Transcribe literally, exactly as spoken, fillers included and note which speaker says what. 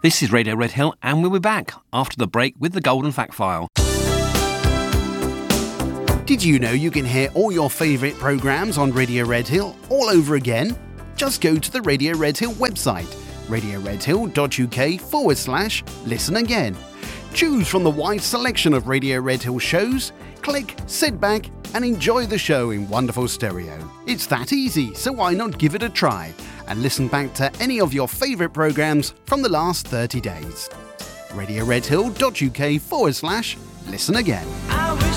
Speaker 1: This is Radio Red Hill, and we'll be back after the break with the Golden Fact File.
Speaker 2: Did you know you can hear all your favourite programmes on Radio Red Hill all over again? Just go to the Radio Red Hill website, radioredhill.uk forward slash listen again. Choose from the wide selection of Radio Red Hill shows, click, sit back and enjoy the show in wonderful stereo. It's that easy, so why not give it a try and listen back to any of your favourite programmes from the last thirty days. radioredhill.uk forward slash listen again.